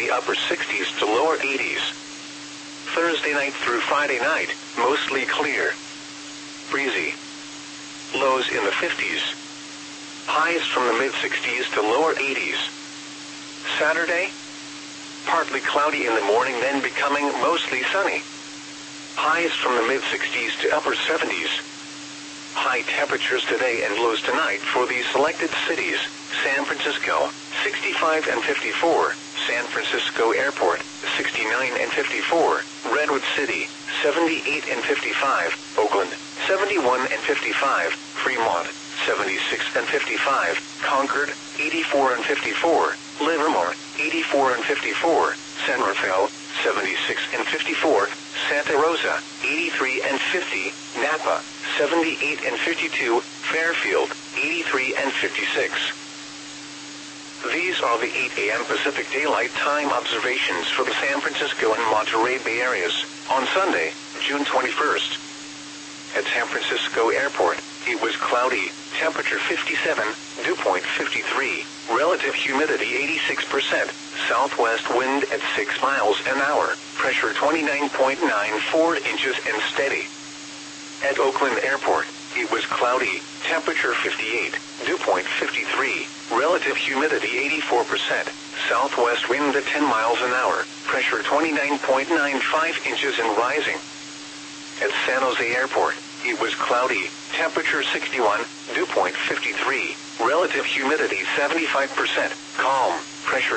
the upper 60s to lower 80s. Thursday night through Friday night, mostly clear. Breezy. Lows in the 50s. Highs from the mid-60s to lower 80s. Saturday, partly cloudy in the morning, then becoming mostly sunny. Highs from the mid-60s to upper 70s. High temperatures today and lows tonight for these selected cities: San Francisco, 65 and 54, San Francisco Airport, 69 and 54, Redwood City, 78 and 55, Oakland, 71 and 55, Fremont, 76 and 55, Concord, 84 and 54, Livermore, 84 and 54, San Rafael, 76 and 54, Santa Rosa, 83 and 50, Napa, 78 and 52, Fairfield, 83 and 56. These are the 8 a.m. Pacific Daylight Time observations for the San Francisco and Monterey Bay areas on Sunday, June 21st. At San Francisco Airport, it was cloudy, temperature 57, dew point 53, relative humidity 86%, southwest wind at 6 miles an hour, pressure 29.94 inches and steady. At Oakland Airport, it was cloudy, temperature 58, dew point 53, relative humidity 84%, southwest wind at 10 miles an hour, pressure 29.95 inches and rising. At San Jose Airport, it was cloudy, temperature 61, dew point 53, relative humidity 75%, calm, pressure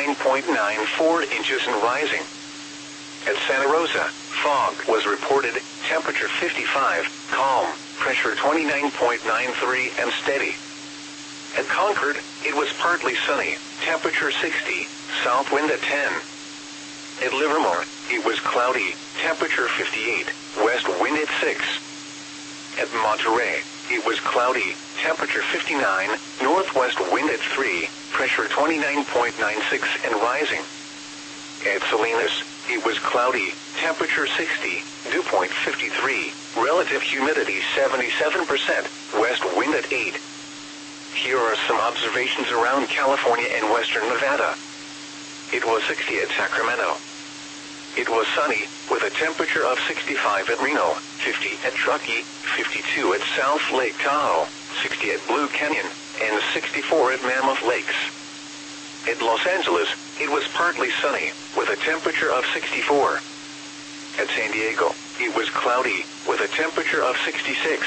29.94 inches and rising. At Santa Rosa, fog was reported, temperature 55, calm, pressure 29.93 and steady. At Concord, it was partly sunny, temperature 60, south wind at 10. At Livermore, it was cloudy, temperature 58, west wind at 6. At Monterey, it was cloudy, temperature 59, northwest wind at 3, pressure 29.96 and rising. At Salinas, it was cloudy, temperature 60, dew point 53, relative humidity 77%, west wind at 8. Here are some observations around California and western Nevada. It was 60 at Sacramento. It was sunny, with a temperature of 65 at Reno, 50 at Truckee, 52 at South Lake Tahoe, 60 at Blue Canyon, and 64 at Mammoth Lakes. At Los Angeles, it was partly sunny, with a temperature of 64. At San Diego, it was cloudy, with a temperature of 66.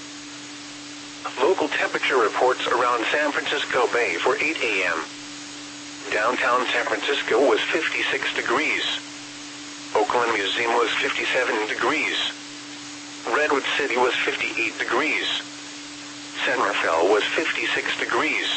Local temperature reports around San Francisco Bay for 8 a.m. Downtown San Francisco was 56 degrees. Oakland Museum was 57 degrees. Redwood City was 58 degrees. San Rafael was 56 degrees.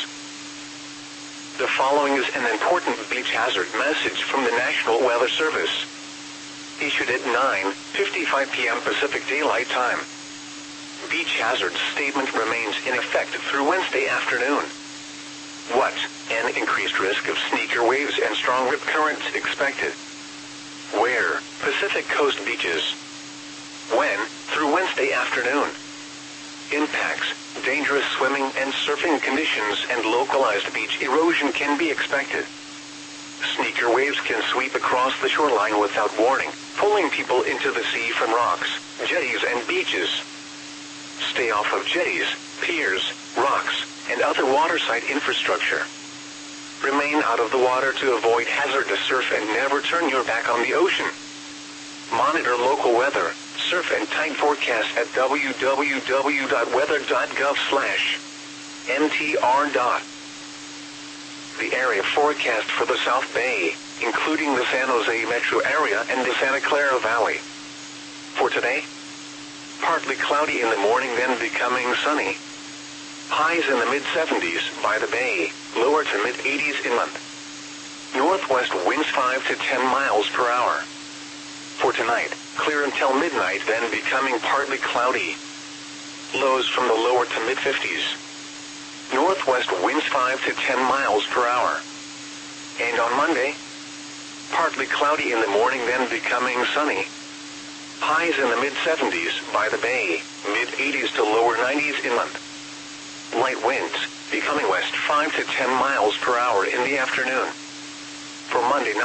The following is an important beach hazard message from the National Weather Service. Issued at 9:55 p.m. Pacific Daylight Time. Beach hazard statement remains in effect through Wednesday afternoon. What? An increased risk of sneaker waves and strong rip currents expected. Where? Pacific Coast beaches. When? Through Wednesday afternoon. Impacts: dangerous swimming and surfing conditions and localized beach erosion can be expected. Sneaker waves can sweep across the shoreline without warning, pulling people into the sea from rocks, jetties and beaches. Stay off of jetties, piers, rocks, and other waterside infrastructure. Remain out of the water to avoid hazardous surf and never turn your back on the ocean. Monitor local weather, surf and tide forecast at www.weather.gov/mtr. The area forecast for the South Bay, including the San Jose metro area and the Santa Clara Valley. For today, partly cloudy in the morning, then becoming sunny. Highs in the mid-70s by the bay, lower to mid-80s inland. Northwest winds 5 to 10 miles per hour. For tonight, clear until midnight, then becoming partly cloudy. Lows from the lower to mid-50s. Northwest winds 5 to 10 miles per hour. And on Monday, partly cloudy in the morning, then becoming sunny. Highs in the mid-70s by the bay, mid-80s to lower 90s inland. Light winds, becoming west 5 to 10 miles per hour in the afternoon. For Monday night.